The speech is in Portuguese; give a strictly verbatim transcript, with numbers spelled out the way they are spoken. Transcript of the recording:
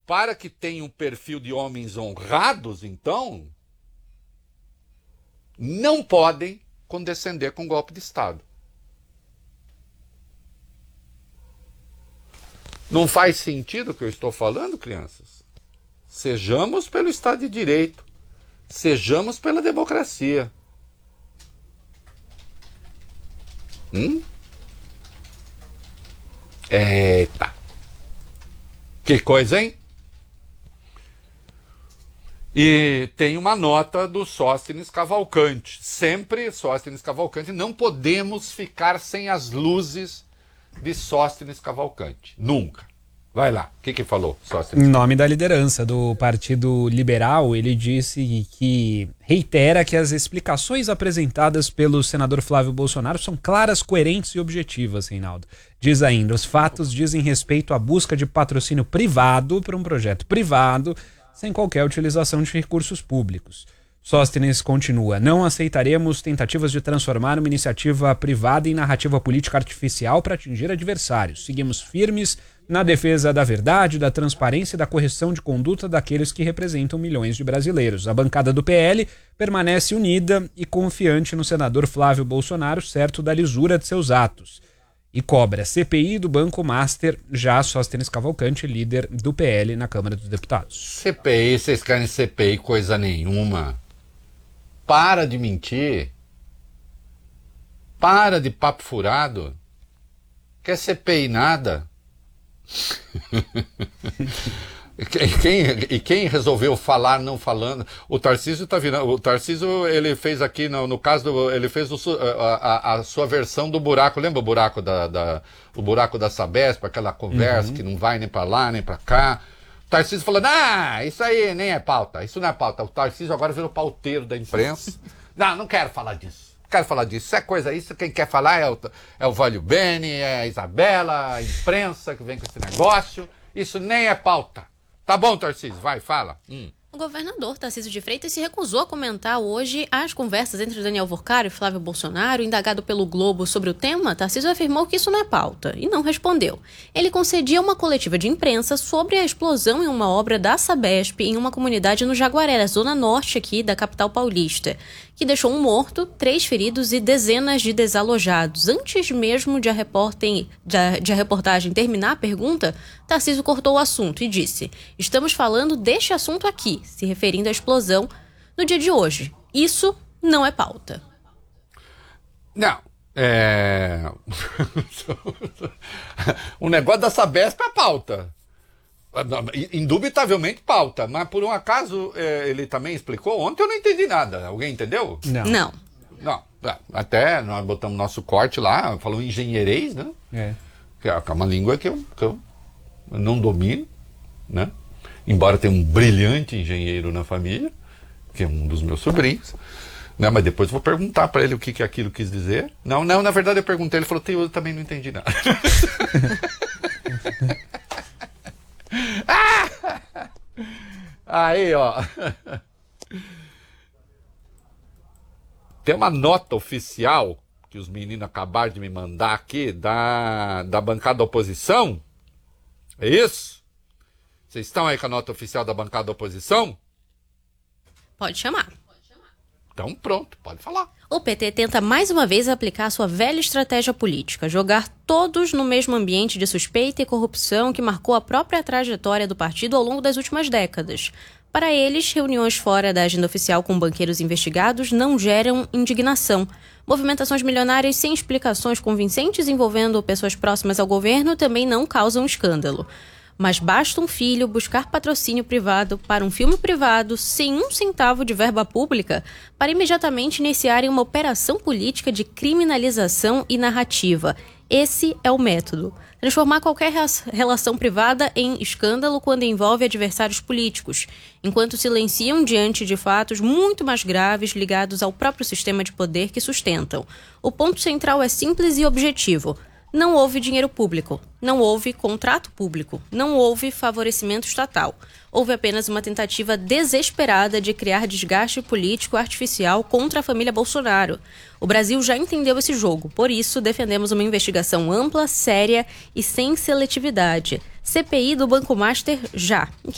para que tenha um perfil de homens honrados, então, não podem condescender com golpe de Estado. Não faz sentido o que eu estou falando, crianças? Sejamos pelo Estado de Direito. Sejamos pela democracia. Hum? Eita. Que coisa, hein? E tem uma nota do Sóstenes Cavalcante. Sempre Sóstenes Cavalcante. Não podemos ficar sem as luzes de Sóstenes Cavalcante. Nunca. Vai lá. O que que falou, Sóstenes? Em nome da liderança do Partido Liberal, ele disse que reitera que as explicações apresentadas pelo senador Flávio Bolsonaro são claras, coerentes e objetivas, Reinaldo. Diz ainda, os fatos dizem respeito à busca de patrocínio privado para um projeto privado, sem qualquer utilização de recursos públicos. Sóstenes continua, não aceitaremos tentativas de transformar uma iniciativa privada em narrativa política artificial para atingir adversários. Seguimos firmes na defesa da verdade, da transparência e da correção de conduta daqueles que representam milhões de brasileiros. A bancada do P L permanece unida e confiante no senador Flávio Bolsonaro, certo da lisura de seus atos. E cobra C P I do Banco Master, já Sóstenes Cavalcante, líder do P L na Câmara dos Deputados. C P I, vocês querem C P I coisa nenhuma. Para de mentir. Para de papo furado. Quer C P I nada. E quem, e quem resolveu falar não falando? O Tarcísio tá virando. O Tarcísio, ele fez aqui, no, no caso, do, ele fez o, a, a, a sua versão do buraco. Lembra o buraco da, da, o buraco da Sabesp, aquela conversa uhum. que não vai nem pra lá, nem pra cá. O Tarcísio falando, ah, isso aí nem é pauta, isso não é pauta. O Tarcísio agora virou pauteiro da imprensa. Não, não quero falar disso. Não quero falar disso. Isso é coisa, isso quem quer falar é o, é o Vólio Bene, é a Isabela, a imprensa que vem com esse negócio. Isso nem é pauta. Tá bom, Tarcísio, vai, fala. Hum. O governador Tarcísio de Freitas se recusou a comentar hoje as conversas entre Daniel Worcaro e Flávio Bolsonaro. Indagado pelo Globo sobre o tema, Tarcísio afirmou que isso não é pauta e não respondeu. Ele concedia uma coletiva de imprensa sobre a explosão em uma obra da Sabesp em uma comunidade no Jaguaré, zona norte aqui da capital paulista, que deixou um morto, três feridos e dezenas de desalojados. Antes mesmo de a, reportem, de a, de a reportagem terminar a pergunta, Tarcísio cortou o assunto e disse: estamos falando deste assunto aqui, se referindo à explosão no dia de hoje. Isso não é pauta. Não, é... o negócio da Sabesp é pauta. Indubitavelmente pauta, mas por um acaso é, ele também explicou. Ontem eu não entendi nada. Alguém entendeu? Não. Não. Não. Até nós botamos nosso corte lá, falou engenheirês, né? É. Que é uma língua que eu, que eu não domino, né? Embora tenha um brilhante engenheiro na família, que é um dos meus sobrinhos, né? Mas depois eu vou perguntar para ele o que, que aquilo quis dizer. Não, não, na verdade eu perguntei, ele falou, eu também não entendi nada. Aí, ó. Tem uma nota oficial que os meninos acabaram de me mandar aqui da, da bancada da oposição. É isso? Vocês estão aí com a nota oficial da bancada da oposição? Pode chamar. Então pronto, pode falar. O P T tenta mais uma vez aplicar sua velha estratégia política, jogar todos no mesmo ambiente de suspeita e corrupção que marcou a própria trajetória do partido ao longo das últimas décadas. Para eles, reuniões fora da agenda oficial com banqueiros investigados não geram indignação. Movimentações milionárias sem explicações convincentes envolvendo pessoas próximas ao governo também não causam escândalo. Mas basta um filho buscar patrocínio privado para um filme privado sem um centavo de verba pública para imediatamente iniciarem uma operação política de criminalização e narrativa. Esse é o método. Transformar qualquer relação privada em escândalo quando envolve adversários políticos, enquanto silenciam diante de fatos muito mais graves ligados ao próprio sistema de poder que sustentam. O ponto central é simples e objetivo. Não houve dinheiro público, não houve contrato público, não houve favorecimento estatal. Houve apenas uma tentativa desesperada de criar desgaste político artificial contra a família Bolsonaro. O Brasil já entendeu esse jogo, por isso defendemos uma investigação ampla, séria e sem seletividade. C P I do Banco Master já.